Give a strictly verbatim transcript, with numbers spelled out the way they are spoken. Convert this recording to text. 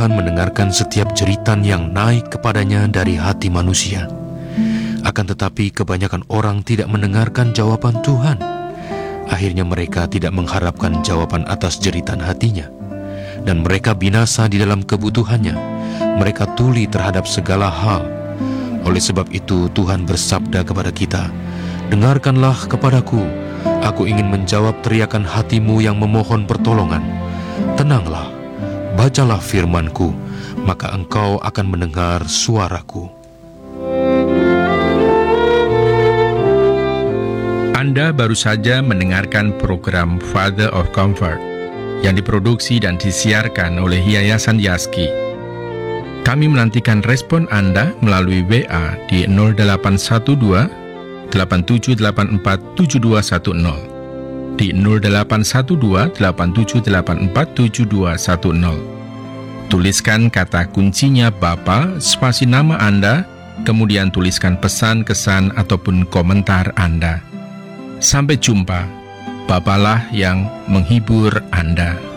Tuhan mendengarkan setiap jeritan yang naik kepadanya dari hati manusia. Akan tetapi kebanyakan orang tidak mendengarkan jawaban Tuhan. Akhirnya mereka tidak mengharapkan jawaban atas jeritan hatinya, dan mereka binasa di dalam kebutuhannya. Mereka tuli terhadap segala hal. Oleh sebab itu Tuhan bersabda kepada kita, "Dengarkanlah kepadaku, aku ingin menjawab teriakan hatimu yang memohon pertolongan. Tenanglah, bacalah firman-Ku, maka engkau akan mendengar suaraku." Anda baru saja mendengarkan program Father of Comfort yang diproduksi dan disiarkan oleh Yayasan Yaski. Kami menantikan respon Anda melalui W A di nol delapan satu dua, delapan tujuh delapan empat, tujuh dua satu nol, di nol delapan satu dua, delapan tujuh delapan empat, tujuh dua satu nol. Tuliskan kata kuncinya Bapa, spasi nama Anda, kemudian tuliskan pesan, kesan, ataupun komentar Anda. Sampai jumpa, Bapalah yang menghibur Anda.